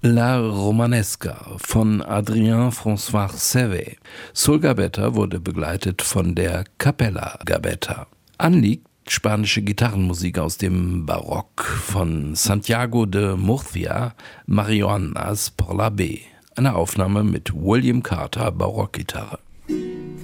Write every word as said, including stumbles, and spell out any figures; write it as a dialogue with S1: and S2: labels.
S1: La Romanesca von Adrien François Servet. Soul Gabetta wurde begleitet von der Capella Gabetta. Anliegt spanische Gitarrenmusik aus dem Barock von Santiago de Murcia, Marihuanas por la B. Eine Aufnahme mit William Carter Barockgitarre.